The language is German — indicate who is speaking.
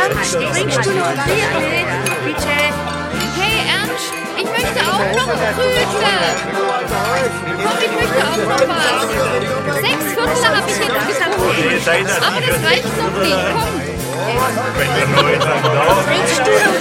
Speaker 1: bringst du noch Bier mit? Bitte.
Speaker 2: Hey Ernst, ich möchte auch noch Krüte. Komm, ich möchte auch noch was. 6 Viertel habe ich jetzt getrunken. Aber das reicht noch nicht, komm.
Speaker 1: Bringst du noch